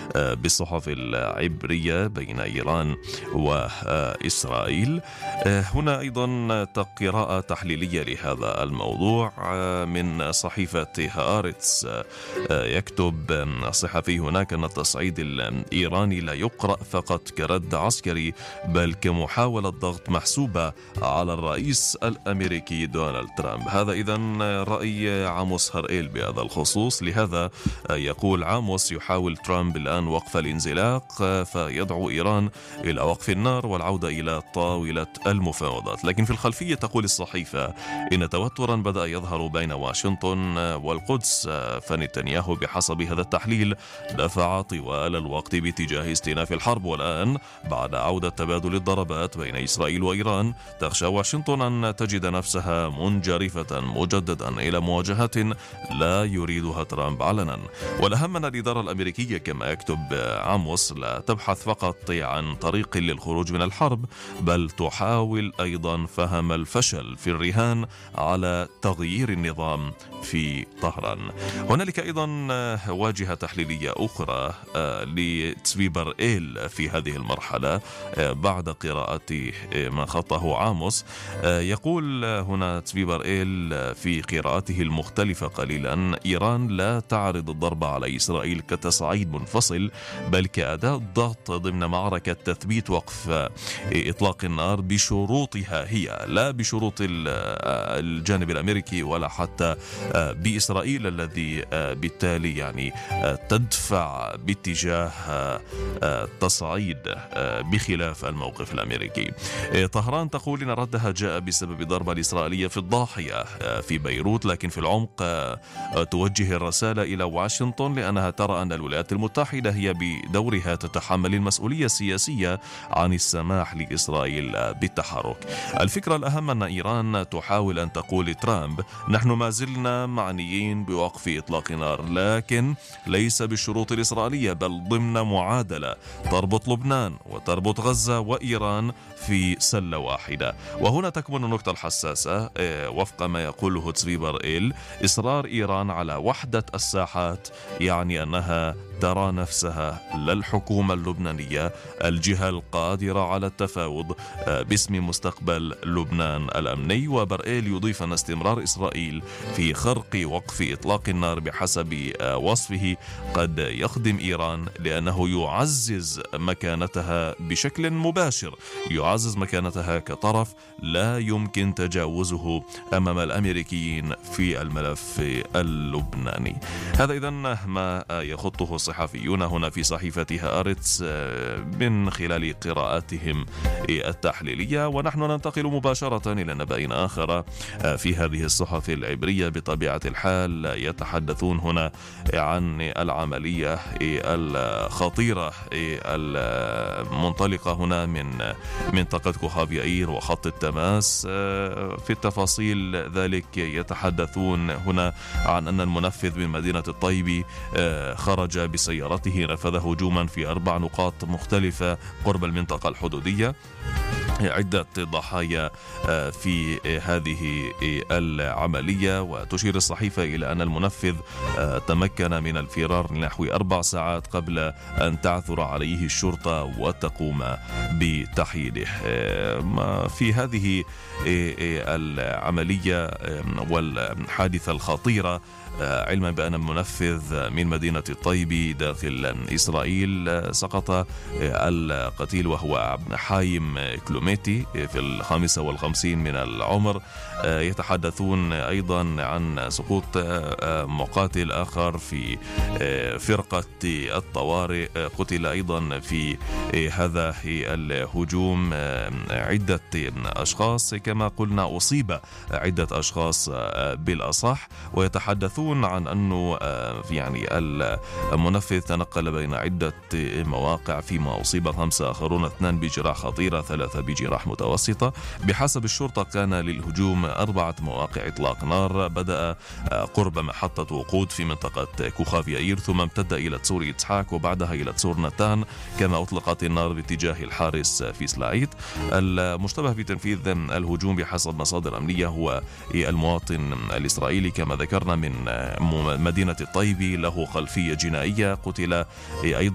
بالصحف العبرية بين إيران وإسرائيل. هنا أيضا قراءة تحليلية لهذا الموضوع من صحيفة هآرتس. يكتب الصحفي هناك أن التصعيد الإيراني لا يقرأ فقط كرد عسكري بل كمحاولة ضغط محسوبة على الرئيس الأمريكي دونالد ترامب. هذا إذن رأي عاموس هرئيل بهذا الخصوص. لهذا يقول عاموس: يحاول ترامب الآن وقف الانزلاق فيدعو إيران إلى وقف النار والعودة إلى طاولة المفاوضات. لكن في الخلفية تقول الصحيفة إن توترا بدأ يظهر بين واشنطن والقدس، فنتنياهو بحسب هذا التحليل دفع طوال الوقت باتجاه استئناف الحرب. والآن بعد عودة تبادل الضربات بين إسرائيل وإيران تخشى واشنطن أن تجد نفسها منجرفة مجددا إلى مواجهة لا يريدها ترامب علنا. والأهم أن الإدارة الأمريكية كما يكتب عاموس لا تبحث فقط عن طريق للخروج من الحرب بل تحاول أيضا فهم الفشل في الرهان على تغيير النظام في طهران. هنالك أيضا واجهة تحليلية أخرى لتسوي برئيل في هذه المرحلة بعد قراءة ما خطه عاموس. يقول هنا تسوي برئيل في قراءته المختلفة قليلا: إيران لا تعرض الضرب على إسرائيل كتصعيد منفصل بل كأداة ضغط ضمن معركة تثبيت وقف إطلاق النار بشروطها هي، لا بشروط الجانب الأمريكي ولا حتى بإسرائيل الذي بالتالي يعني تدفع باتجاه التصعيد بخلاف الموقف الأمريكي. طهران تقول إن ردها جاء بسبب الضربة الإسرائيلية في الضاحية في بيروت، لكن في العمق توجه الرسالة إلى واشنطن لأنها ترى أن الولايات المتحدة هي بدورها تتحمل المسؤولية السياسية عن السماح لإسرائيل بالتحرك. الفكرة الأهم أن إيران تحاول أن تقول لترامب: نحن ما زلنا معنيين بوقف إطلاق نار، لكن ليس بالشروط الإسرائيلية بل ضمن معادلة تربط لبنان وتربط غزة وإيران في سلة واحدة. وهنا تكمن النقطة الحساسة وفق ما يقوله تسوي برئيل: إصرار إيران على وحدة الساحات يعني أنها ترى نفسها لا الحكومة اللبنانية الجهة القادرة على التفاوض باسم مستقبل لبنان الأمني. وبرئيل يضيف أن استمرار إسرائيل في خرق وقف إطلاق النار بحسب وصفه قد يخدم إيران لأنه يعزز مكانتها بشكل مباشر، يعزز مكانتها كطرف لا يمكن تجاوزه أمام الأمريكيين في الملف اللبناني. هذا إذن ما يخطه الصحفيون هنا في صحيفة هآرتس من خلال قراءاتهم التحليلية. ونحن ننتقل مباشرة إلى نبأ آخر في هذه الصحف العبرية. بطبيعة الحال يتحدثون هنا عن العملية الخطيرة المنطلقة هنا من منطقة كوخاف يائير وخط التماس. في التفاصيل ذلك يتحدثون هنا عن أن المنفذ من مدينة الطيبي خرج بسيارته، نفذ هجوما في 4 نقاط مختلفة قرب المنطقة الحدودية. عدة ضحايا في هذه العملية. وتشير الصحيفة إلى أن المنفذ تمكن من الفرار لنحو 4 ساعات قبل أن تعثر عليه الشرطة وتقوم بتحييده. في هذه العملية والحادثة الخطيرة، علما بأن المنفذ من مدينة الطيبي داخل إسرائيل سقط القتيل وهو حايم كلوميتي في 55 من العمر. يتحدثون أيضا عن سقوط مقاتل آخر في فرقة الطوارئ، قتل أيضا في هذا الهجوم عدة أشخاص، كما قلنا أصيب عدة أشخاص بالأصح. ويتحدثون عن أنه يعني المنفذ تنقل بين عدة مواقع فيما أصيب 5 آخرون، 2 بجراح خطيرة 3 بجراح متوسطة. بحسب الشرطة كان للهجوم 4 مواقع إطلاق نار، بدأ قرب محطة وقود في منطقة كوخاف يائير ثم امتد إلى تسور إسحاق وبعدها إلى تسور نتان، كما أطلقت النار باتجاه الحارس في سلاعيت. المشتبه بتنفيذ الهجوم بحسب مصادر أمنية هو المواطن الإسرائيلي كما ذكرنا من مدينة الطيبي، له خلفية جنائية، قتل أيضا